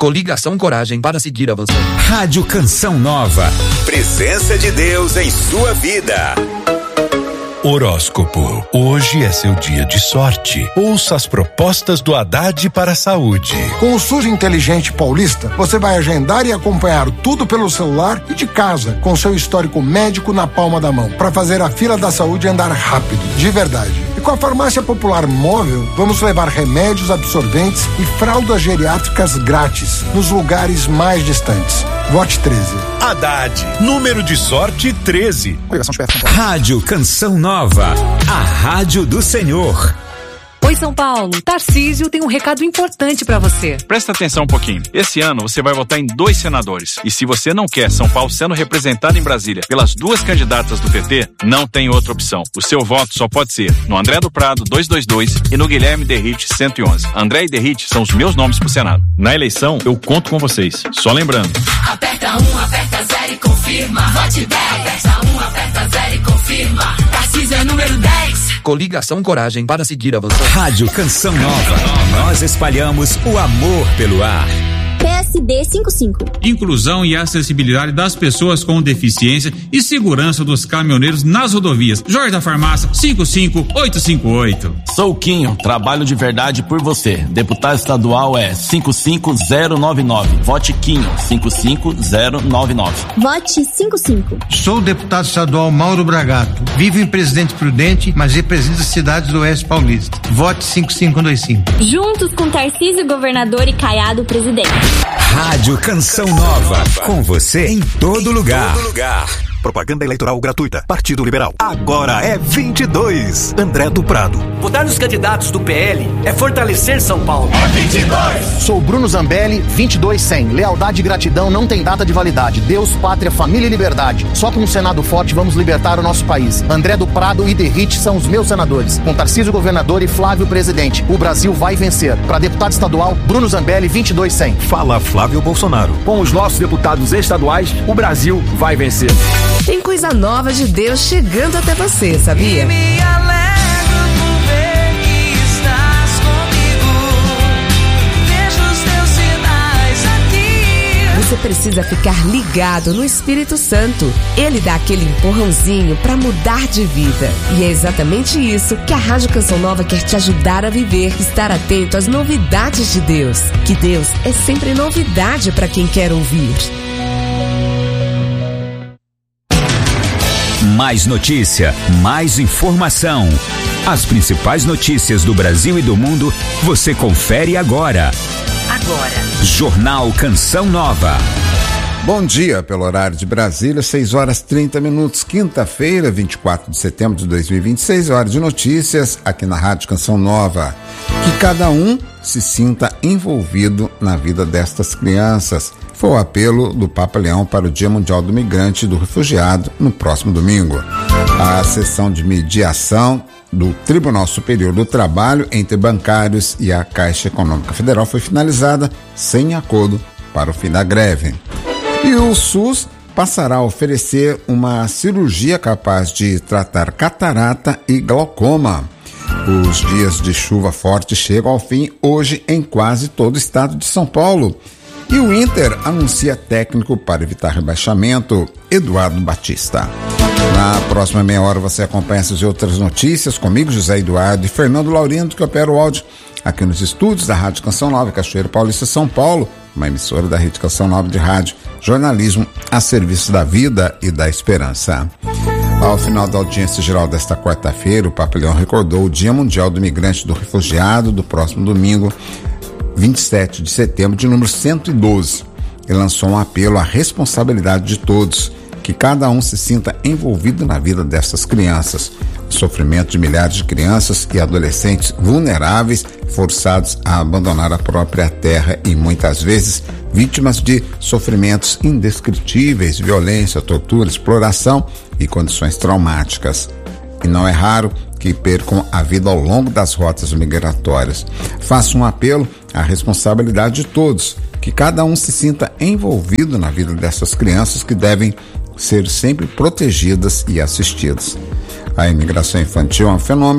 Coligação Coragem para seguir avançando. Rádio Canção Nova. Presença de Deus em sua vida. Horóscopo. Hoje é seu dia de sorte. Ouça as propostas do Haddad para a saúde. Com o SUS Inteligente Paulista, você vai agendar e acompanhar tudo pelo celular e de casa, com seu histórico médico na palma da mão, para fazer a fila da saúde andar rápido, de verdade. E com a Farmácia Popular Móvel, vamos levar remédios, absorventes e fraldas geriátricas grátis nos lugares mais distantes. Vote 13. Haddad, número de sorte 13. Rádio Canção Nova, a rádio do Senhor. Oi, São Paulo. Tarcísio tem um recado importante pra você. Presta atenção um pouquinho. Esse ano você vai votar em 2 senadores. E se você não quer São Paulo sendo representado em Brasília pelas 2 candidatas do PT, não tem outra opção. O seu voto só pode ser no André do Prado 222 e no Guilherme Derrite 111. André e Derrite são os meus nomes pro Senado. Na eleição, eu conto com vocês. Só lembrando. Aperta 1, aperta 0 e confirma. Vote 10. Aperta 1, aperta 0 e confirma. Tarcísio é número 10. Coligação Coragem para seguir avançando. Rádio Canção Nova. Nós espalhamos o amor pelo ar. PSD 55. Inclusão e acessibilidade das pessoas com deficiência e segurança dos caminhoneiros nas rodovias. Jorge da Farmácia 55858. Sou Quinho, trabalho de verdade por você. Deputado estadual é 55099. Vote Quinho 55099. Vote 55. Sou o deputado estadual Mauro Bragato. Vivo em Presidente Prudente, mas represento as cidades do Oeste Paulista. Vote 5525. Juntos com Tarcísio, governador, e Caiado, presidente. Rádio Canção Nova, com você em todo lugar. Propaganda eleitoral gratuita. Partido Liberal. Agora é 22. André do Prado. Votar nos candidatos do PL é fortalecer São Paulo. É 22. Sou Bruno Zambelli, 2200. Lealdade e gratidão não tem data de validade. Deus, pátria, família e liberdade. Só com um Senado forte vamos libertar o nosso país. André do Prado e Derrite são os meus senadores. Com Tarcísio governador e Flávio presidente. O Brasil vai vencer. Para deputado estadual, Bruno Zambelli, 2200. Fala Flávio Bolsonaro. Com os nossos deputados estaduais, o Brasil vai vencer. Tem coisa nova de Deus chegando até você, sabia? E me alegro por ver que estás comigo. Vejo os teus sinais aqui. Você precisa ficar ligado no Espírito Santo. Ele dá aquele empurrãozinho para mudar de vida. E é exatamente isso que a Rádio Canção Nova quer te ajudar a viver. Estar atento às novidades de Deus. Que Deus é sempre novidade para quem quer ouvir. Mais notícia, mais informação. As principais notícias do Brasil e do mundo, você confere agora. Jornal Canção Nova. Bom dia, pelo horário de Brasília, 6h30, quinta-feira, 24 de setembro de 2026, hora de notícias aqui na Rádio Canção Nova. Que cada um se sinta envolvido na vida destas crianças. Foi o apelo do Papa Leão para o Dia Mundial do Migrante e do Refugiado no próximo domingo. A sessão de mediação do Tribunal Superior do Trabalho entre bancários e a Caixa Econômica Federal foi finalizada sem acordo para o fim da greve. E o SUS passará a oferecer uma cirurgia capaz de tratar catarata e glaucoma. Os dias de chuva forte chegam ao fim hoje em quase todo o estado de São Paulo. E o Inter anuncia técnico para evitar rebaixamento, Eduardo Batista. Na próxima meia hora você acompanha essas e outras notícias comigo, José Eduardo e Fernando Laurindo, que opera o áudio aqui nos estúdios da Rádio Canção Nova, Cachoeiro Paulista, São Paulo, uma emissora da Rede Canção Nova de Rádio, jornalismo a serviço da vida e da esperança. Ao final da audiência geral desta quarta-feira, o Papa Leão recordou o Dia Mundial do Migrante e do Refugiado do próximo domingo, 27 de setembro, de número 112. Ele lançou um apelo à responsabilidade de todos, que cada um se sinta envolvido na vida dessas crianças. O sofrimento de milhares de crianças e adolescentes vulneráveis, forçados a abandonar a própria terra e muitas vezes vítimas de sofrimentos indescritíveis, violência, tortura, exploração e condições traumáticas. E não é raro que percam a vida ao longo das rotas migratórias. Faço um apelo à responsabilidade de todos, que cada um se sinta envolvido na vida dessas crianças que devem ser sempre protegidas e assistidas. A imigração infantil é um fenômeno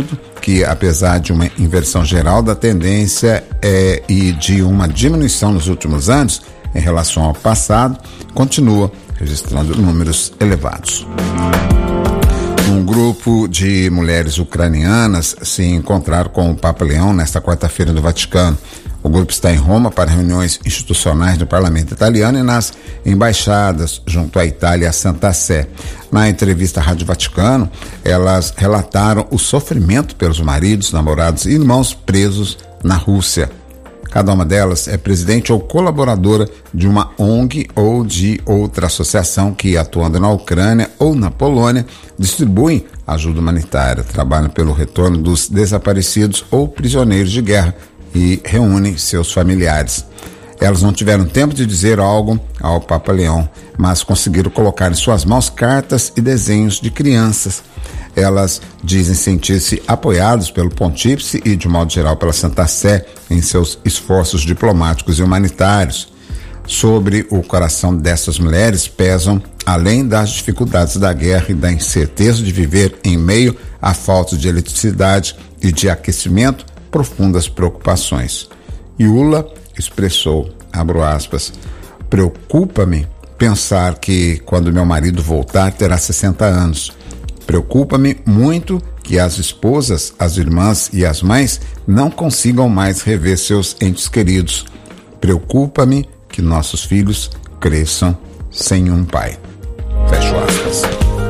que, apesar de uma inversão geral da tendência e de uma diminuição nos últimos anos em relação ao passado, continua registrando números elevados. Um grupo de mulheres ucranianas se encontraram com o Papa Leão nesta quarta-feira no Vaticano. O grupo está em Roma para reuniões institucionais no parlamento italiano e nas embaixadas junto à Itália e à Santa Sé. Na entrevista à Rádio Vaticano, elas relataram o sofrimento pelos maridos, namorados e irmãos presos na Rússia. Cada uma delas é presidente ou colaboradora de uma ONG ou de outra associação que, atuando na Ucrânia ou na Polônia, distribui ajuda humanitária, trabalham pelo retorno dos desaparecidos ou prisioneiros de guerra e reúnem seus familiares. Elas não tiveram tempo de dizer algo ao Papa Leão, mas conseguiram colocar em suas mãos cartas e desenhos de crianças. Elas dizem sentir-se apoiados pelo Pontífice e, de modo geral, pela Santa Sé em seus esforços diplomáticos e humanitários. Sobre o coração dessas mulheres pesam, além das dificuldades da guerra e da incerteza de viver em meio à falta de eletricidade e de aquecimento, profundas preocupações. Iula expressou, abro aspas, preocupa-me pensar que quando meu marido voltar terá 60 anos. Preocupa-me muito que as esposas, as irmãs e as mães não consigam mais rever seus entes queridos. Preocupa-me que nossos filhos cresçam sem um pai. Fecho aspas.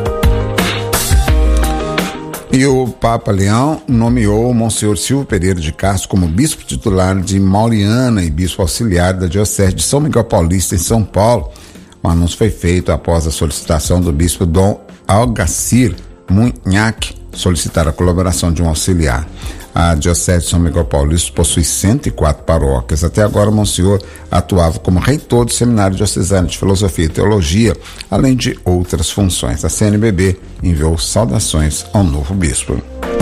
E o Papa Leão nomeou o Monsenhor Silvio Pereira de Castro como bispo titular de Mauriana e bispo auxiliar da Diocese de São Miguel Paulista, em São Paulo. O anúncio foi feito após a solicitação do bispo Dom Algacir Munhac solicitar a colaboração de um auxiliar. A Diocese de São Miguel Paulista possui 104 paróquias. Até agora, o Monsenhor atuava como reitor do Seminário Diocesano de Filosofia e Teologia, além de outras funções. A CNBB enviou saudações ao novo bispo.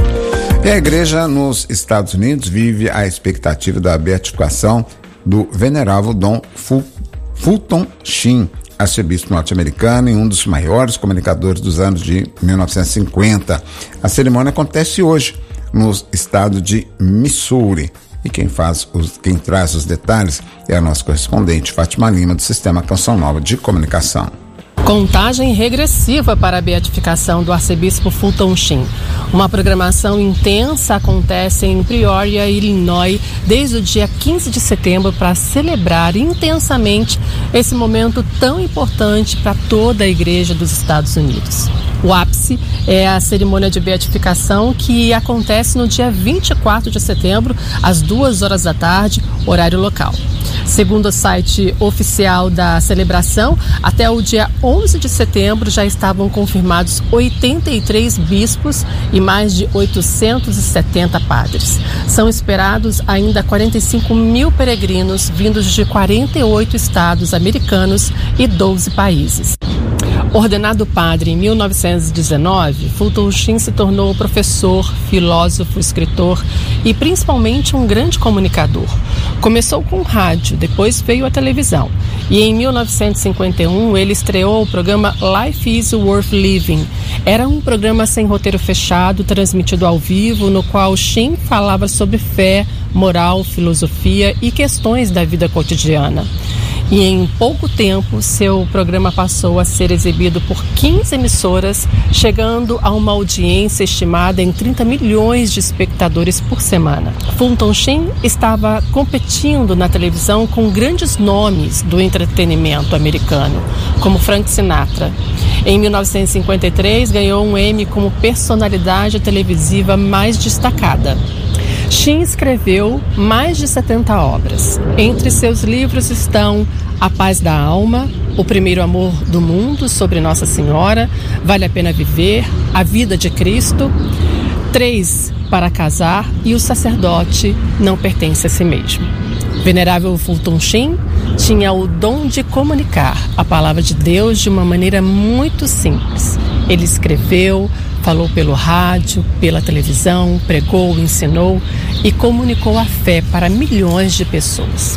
E a igreja nos Estados Unidos vive a expectativa da beatificação do venerável Dom Fulton Sheen, arcebispo norte-americano e um dos maiores comunicadores dos anos de 1950. A cerimônia acontece hoje no estado de Missouri. E quem traz os detalhes é a nossa correspondente Fátima Lima, do Sistema Canção Nova de Comunicação. Contagem regressiva para a beatificação do arcebispo Fulton Sheen. Uma programação intensa acontece em Peoria, Illinois, desde o dia 15 de setembro para celebrar intensamente esse momento tão importante para toda a Igreja dos Estados Unidos. O ápice é a cerimônia de beatificação, que acontece no dia 24 de setembro, às 2 da tarde, horário local. Segundo o site oficial da celebração, até o dia 11 de setembro já estavam confirmados 83 bispos e mais de 870 padres. São esperados ainda 45 mil peregrinos vindos de 48 estados americanos e 12 países. Ordenado padre em 1919, Fulton Sheen se tornou professor, filósofo, escritor e principalmente um grande comunicador. Começou com rádio, depois veio a televisão. E em 1951 ele estreou o programa Life is Worth Living. Era um programa sem roteiro fechado, transmitido ao vivo, no qual Sheen falava sobre fé, moral, filosofia e questões da vida cotidiana. E em pouco tempo, seu programa passou a ser exibido por 15 emissoras, chegando a uma audiência estimada em 30 milhões de espectadores por semana. Fulton Sheen estava competindo na televisão com grandes nomes do entretenimento americano, como Frank Sinatra. Em 1953, ganhou um Emmy como personalidade televisiva mais destacada. Sheen escreveu mais de 70 obras. Entre seus livros estão A Paz da Alma, O Primeiro Amor do Mundo, sobre Nossa Senhora, Vale a Pena Viver, A Vida de Cristo, 3 para Casar e O Sacerdote Não Pertence a Si Mesmo. Venerável Fulton Sheen tinha o dom de comunicar a palavra de Deus de uma maneira muito simples. Ele escreveu, falou pelo rádio, pela televisão, pregou, ensinou e comunicou a fé para milhões de pessoas.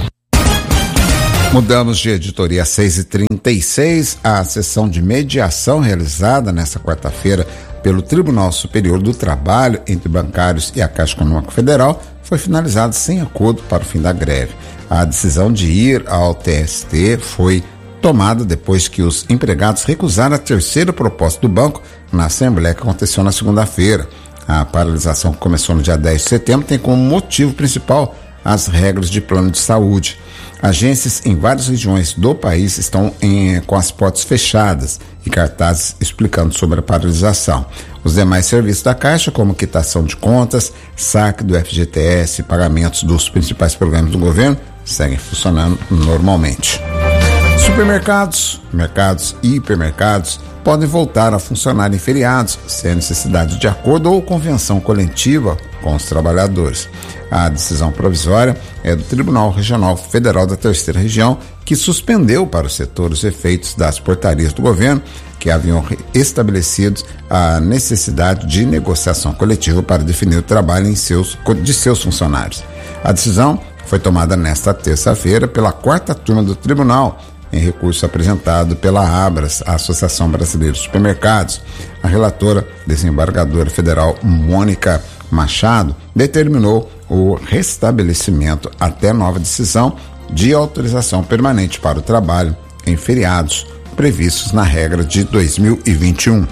Mudamos de editoria às 6h36. A sessão de mediação realizada nesta quarta-feira pelo Tribunal Superior do Trabalho entre bancários e a Caixa Econômica Federal foi finalizada sem acordo para o fim da greve. A decisão de ir ao TST foi tomada depois que os empregados recusaram a terceira proposta do banco na Assembleia que aconteceu na segunda-feira. A paralisação que começou no dia 10 de setembro tem como motivo principal as regras de plano de saúde. Agências em várias regiões do país estão com as portas fechadas e cartazes explicando sobre a paralisação. Os demais serviços da Caixa, como quitação de contas, saque do FGTS, pagamentos dos principais programas do governo, seguem funcionando normalmente. Supermercados, mercados e hipermercados podem voltar a funcionar em feriados, sem necessidade de acordo ou convenção coletiva com os trabalhadores. A decisão provisória é do Tribunal Regional Federal da Terceira Região, que suspendeu para o setor os efeitos das portarias do governo, que haviam estabelecido a necessidade de negociação coletiva para definir o trabalho de seus funcionários. A decisão foi tomada nesta terça-feira pela 4ª turma do tribunal, em recurso apresentado pela Abras, a Associação Brasileira de Supermercados. A relatora, desembargadora federal Mônica Machado, determinou o restabelecimento até nova decisão de autorização permanente para o trabalho em feriados previstos na regra de 2021.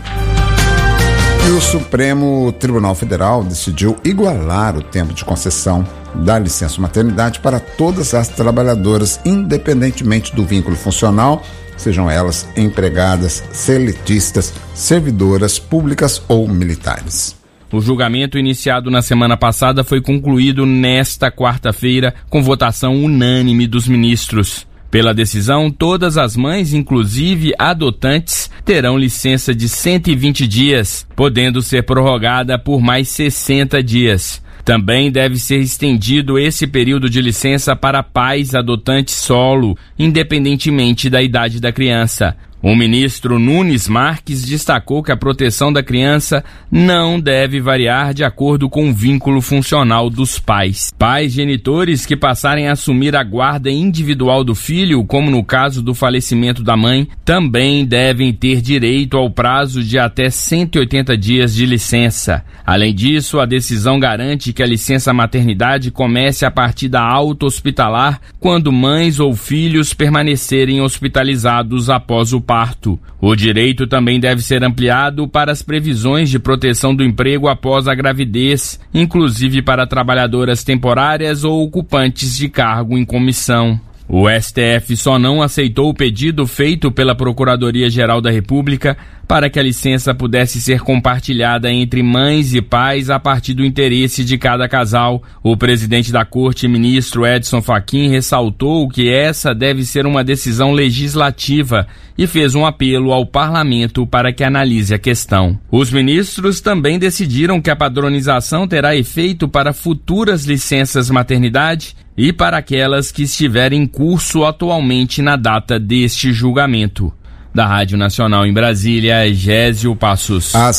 E o Supremo Tribunal Federal decidiu igualar o tempo de concessão da licença maternidade para todas as trabalhadoras, independentemente do vínculo funcional, sejam elas empregadas, seletistas, servidoras públicas ou militares. O julgamento iniciado na semana passada foi concluído nesta quarta-feira com votação unânime dos ministros. Pela decisão, todas as mães, inclusive adotantes, terão licença de 120 dias, podendo ser prorrogada por mais 60 dias. Também deve ser estendido esse período de licença para pais adotantes solo, independentemente da idade da criança. O ministro Nunes Marques destacou que a proteção da criança não deve variar de acordo com o vínculo funcional dos pais. Pais genitores que passarem a assumir a guarda individual do filho, como no caso do falecimento da mãe, também devem ter direito ao prazo de até 180 dias de licença. Além disso, a decisão garante que a licença maternidade comece a partir da alta hospitalar quando mães ou filhos permanecerem hospitalizados após o parto. O direito também deve ser ampliado para as previsões de proteção do emprego após a gravidez, inclusive para trabalhadoras temporárias ou ocupantes de cargo em comissão. O STF só não aceitou o pedido feito pela Procuradoria-Geral da República para que a licença pudesse ser compartilhada entre mães e pais a partir do interesse de cada casal. O presidente da Corte, ministro Edson Fachin, ressaltou que essa deve ser uma decisão legislativa e fez um apelo ao parlamento para que analise a questão. Os ministros também decidiram que a padronização terá efeito para futuras licenças maternidade e para aquelas que estiverem em curso atualmente na data deste julgamento. Da Rádio Nacional em Brasília, Gésio Passos. Às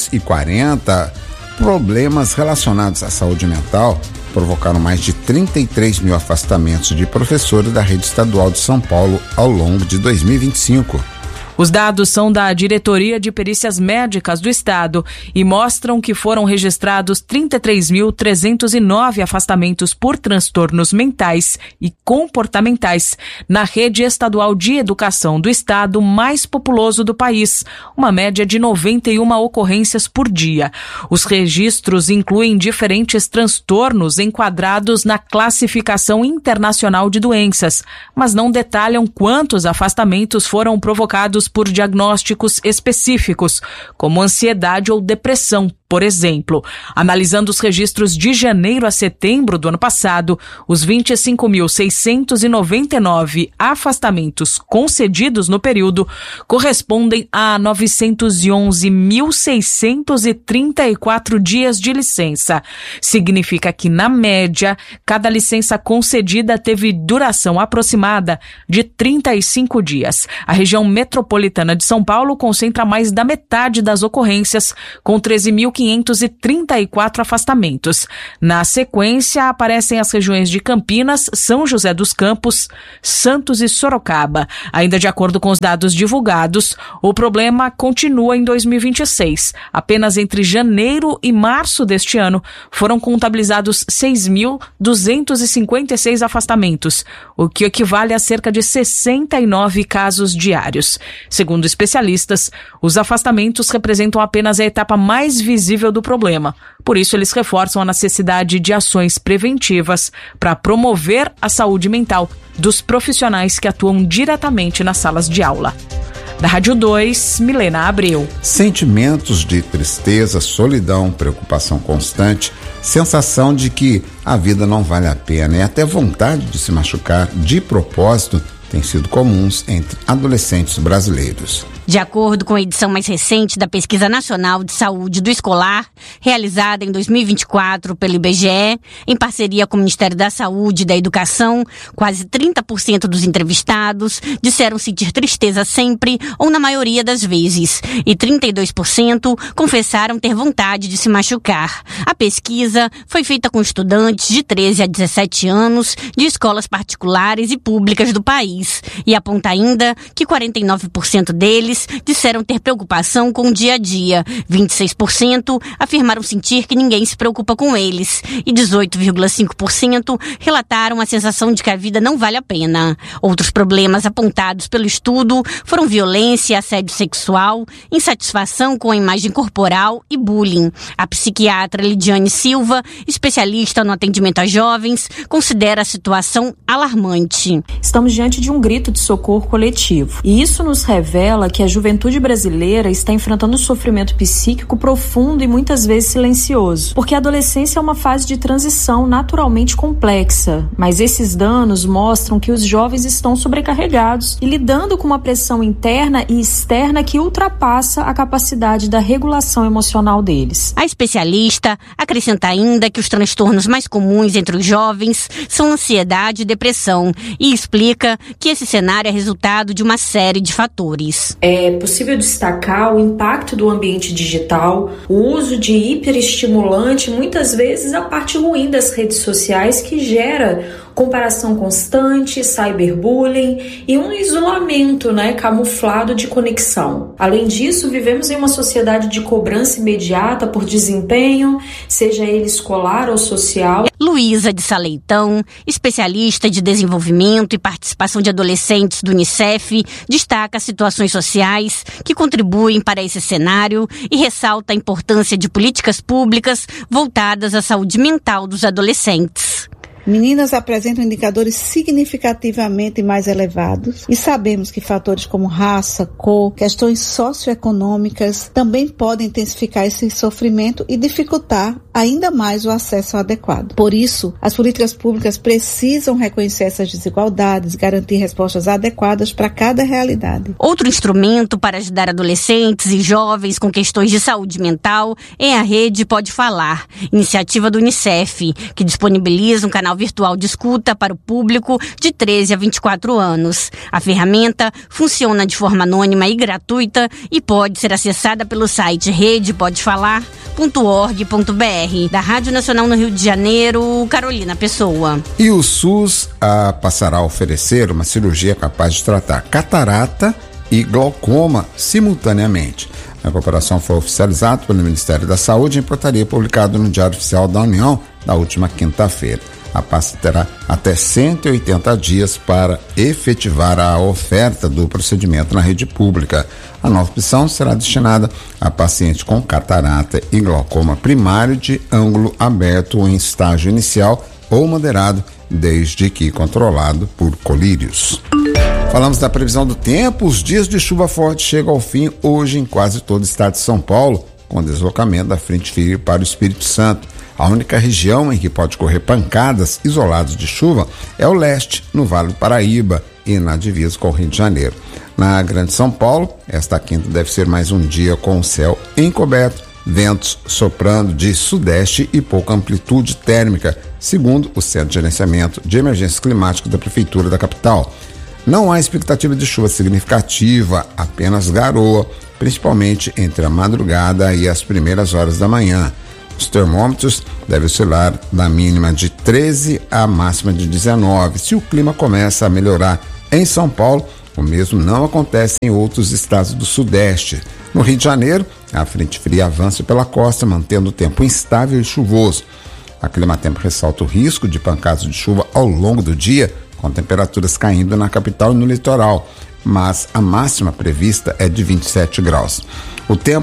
6h40, problemas relacionados à saúde mental provocaram mais de 33 mil afastamentos de professores da rede estadual de São Paulo ao longo de 2025. Os dados são da Diretoria de Perícias Médicas do Estado e mostram que foram registrados 33.309 afastamentos por transtornos mentais e comportamentais na rede estadual de educação do Estado mais populoso do país, uma média de 91 ocorrências por dia. Os registros incluem diferentes transtornos enquadrados na Classificação Internacional de Doenças, mas não detalham quantos afastamentos foram provocados por diagnósticos específicos, como ansiedade ou depressão, por exemplo. Analisando os registros de janeiro a setembro do ano passado, os 25.699 afastamentos concedidos no período correspondem a 911.634 dias de licença. Significa que, na média, cada licença concedida teve duração aproximada de 35 dias. A região metropolitana de São Paulo concentra mais da metade das ocorrências, com 13.000 534 afastamentos. Na sequência, aparecem as regiões de Campinas, São José dos Campos, Santos e Sorocaba. Ainda de acordo com os dados divulgados, o problema continua em 2026. Apenas entre janeiro e março deste ano foram contabilizados 6.256 afastamentos, o que equivale a cerca de 69 casos diários. Segundo especialistas, os afastamentos representam apenas a etapa mais visível do problema. Por isso, eles reforçam a necessidade de ações preventivas para promover a saúde mental dos profissionais que atuam diretamente nas salas de aula. Da Rádio 2, Milena Abreu. Sentimentos de tristeza, solidão, preocupação constante, sensação de que a vida não vale a pena e até vontade de se machucar de propósito têm sido comuns entre adolescentes brasileiros. De acordo com a edição mais recente da Pesquisa Nacional de Saúde do Escolar, realizada em 2024 pelo IBGE, em parceria com o Ministério da Saúde e da Educação, quase 30% dos entrevistados disseram sentir tristeza sempre ou na maioria das vezes, e 32% confessaram ter vontade de se machucar. A pesquisa foi feita com estudantes de 13 a 17 anos de escolas particulares e públicas do país, e aponta ainda que 49% deles disseram ter preocupação com o dia a dia, 26% afirmaram sentir que ninguém se preocupa com eles e 18,5% relataram a sensação de que a vida não vale a pena. Outros problemas apontados pelo estudo foram violência, assédio sexual, insatisfação com a imagem corporal e bullying. A psiquiatra Lidiane Silva, especialista no atendimento a jovens, considera a situação alarmante. Estamos diante de um grito de socorro coletivo e isso nos revela que a juventude brasileira está enfrentando um sofrimento psíquico profundo e muitas vezes silencioso, porque a adolescência é uma fase de transição naturalmente complexa, mas esses danos mostram que os jovens estão sobrecarregados e lidando com uma pressão interna e externa que ultrapassa a capacidade da regulação emocional deles. A especialista acrescenta ainda que os transtornos mais comuns entre os jovens são ansiedade e depressão e explica que esse cenário é resultado de uma série de fatores. É possível destacar o impacto do ambiente digital, o uso de hiperestimulante, muitas vezes a parte ruim das redes sociais que gera comparação constante, cyberbullying e um isolamento, camuflado de conexão. Além disso, vivemos em uma sociedade de cobrança imediata por desempenho, seja ele escolar ou social. Luísa de Saleitão, especialista de desenvolvimento e participação de adolescentes do UNICEF, destaca situações sociais que contribuem para esse cenário e ressalta a importância de políticas públicas voltadas à saúde mental dos adolescentes. Meninas apresentam indicadores significativamente mais elevados e sabemos que fatores como raça, cor, questões socioeconômicas também podem intensificar esse sofrimento e dificultar ainda mais o acesso adequado. Por isso, as políticas públicas precisam reconhecer essas desigualdades, garantir respostas adequadas para cada realidade. Outro instrumento para ajudar adolescentes e jovens com questões de saúde mental é a Rede Pode Falar, iniciativa do UNICEF, que disponibiliza um canal virtual de escuta para o público de 13 a 24 anos. A ferramenta funciona de forma anônima e gratuita e pode ser acessada pelo site redepodefalar.org.br. Da Rádio Nacional no Rio de Janeiro, Carolina Pessoa. E o SUS passará a oferecer uma cirurgia capaz de tratar catarata e glaucoma simultaneamente. A cooperação foi oficializada pelo Ministério da Saúde em portaria publicada no Diário Oficial da União na última quinta-feira. A pasta terá até 180 dias para efetivar a oferta do procedimento na rede pública. A nova opção será destinada a pacientes com catarata e glaucoma primário de ângulo aberto ou em estágio inicial ou moderado, desde que controlado por colírios. Falamos da previsão do tempo. Os dias de chuva forte chegam ao fim hoje em quase todo o estado de São Paulo, com deslocamento da frente fria para o Espírito Santo. A única região em que pode correr pancadas isoladas de chuva é o leste, no Vale do Paraíba e na divisa com o Rio de Janeiro. Na Grande São Paulo, esta quinta deve ser mais um dia com o céu encoberto, ventos soprando de sudeste e pouca amplitude térmica, segundo o Centro de Gerenciamento de Emergências Climáticas da Prefeitura da capital. Não há expectativa de chuva significativa, apenas garoa, principalmente entre a madrugada e as primeiras horas da manhã. Os termômetros devem oscilar da mínima de 13 à máxima de 19. Se o clima começa a melhorar em São Paulo, o mesmo não acontece em outros estados do Sudeste. No Rio de Janeiro, a frente fria avança pela costa, mantendo o tempo instável e chuvoso. A Climatempo ressalta o risco de pancadas de chuva ao longo do dia, com temperaturas caindo na capital e no litoral, mas a máxima prevista é de 27 graus. O tempo